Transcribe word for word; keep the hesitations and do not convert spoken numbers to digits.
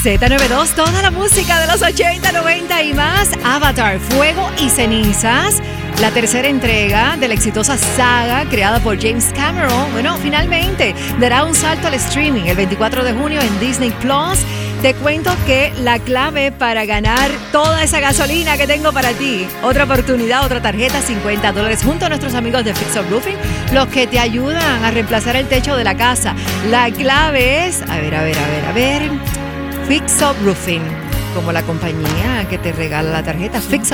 Z noventa y dos, toda la música de los ochenta, noventa y más. Avatar, Fuego y Cenizas, la tercera entrega de la exitosa saga creada por James Cameron. Bueno, finalmente dará un salto al streaming el veinticuatro de junio en Disney Plus. Te cuento que la clave para ganar toda esa gasolina que tengo para ti, otra oportunidad, otra tarjeta, cincuenta dólares, junto a nuestros amigos de Fix Up Roofing, los que te ayudan a reemplazar el techo de la casa. La clave es, a ver, a ver, a ver, a ver, Fix Up Roofing, como la compañía que te regala la tarjeta, Fix Up